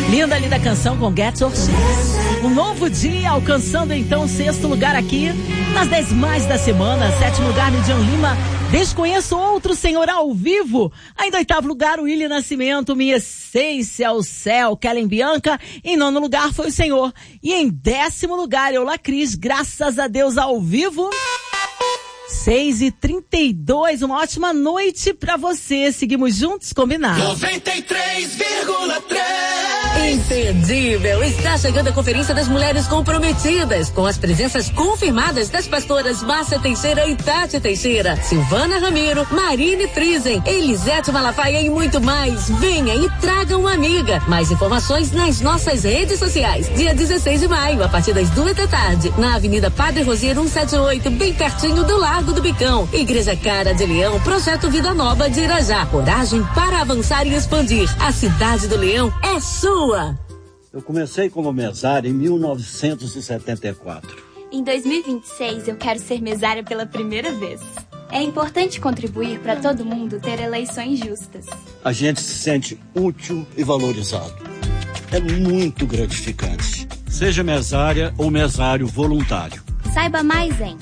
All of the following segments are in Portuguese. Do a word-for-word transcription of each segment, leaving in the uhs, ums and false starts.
Linda, linda canção com Get Your Chance. Um novo dia, alcançando então o sexto lugar aqui nas dez mais da semana. Sétimo lugar, Midian Lima, Desconheço Outro Senhor ao vivo. Ainda oitavo lugar, William Nascimento, Minha Essência ao Céu, Kellen Bianca. Em nono lugar foi o Senhor. E em décimo lugar, Eula Cris, Graças a Deus ao vivo. seis e trinta e dois, uma ótima noite pra você. Seguimos juntos, combinado. noventa e três vírgula três. Imperdível! Está chegando a Conferência das Mulheres Comprometidas, com as presenças confirmadas das pastoras Márcia Teixeira e Tati Teixeira, Silvana Ramiro, Marine Friesen, Elisete Malafaia e muito mais. Venha e traga uma amiga. Mais informações nas nossas redes sociais. Dia dezesseis de maio, a partir das duas da tarde, na Avenida Padre Rosiero cento e setenta e oito, bem pertinho do Largo do Bicão. Igreja Cara de Leão, Projeto Vida Nova de Irajá. Coragem para avançar e expandir. A cidade do Leão é sua. Eu comecei como mesário em mil novecentos e setenta e quatro. Em dois mil e vinte e seis, eu quero ser mesária pela primeira vez. É importante contribuir para todo mundo ter eleições justas. A gente se sente útil e valorizado. É muito gratificante. Seja mesária ou mesário voluntário. Saiba mais em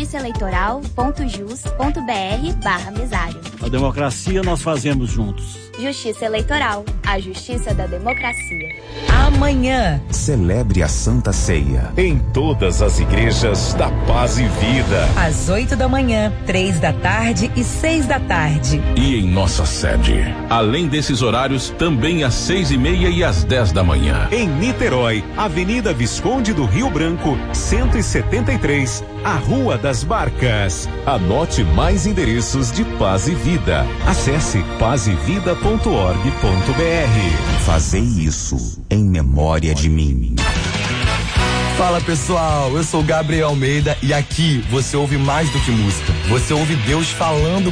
justiçaeleitoral.jus.br barra mesário. A democracia nós fazemos juntos. Justiça Eleitoral, a justiça da democracia. Amanhã, celebre a Santa Ceia em todas as igrejas da Paz e Vida. Às oito da manhã, três da tarde e seis da tarde. E em nossa sede, além desses horários, também às seis e meia e às dez da manhã. Em Niterói, Avenida Visconde do Rio Branco, cento e setenta e três, a Rua das Barcas. Anote mais endereços de Paz e Vida. Acesse paz e vida ponto org ponto br. Fazei isso em memória de mim. Fala pessoal, eu sou Gabriel Almeida e aqui você ouve mais do que música. Você ouve Deus falando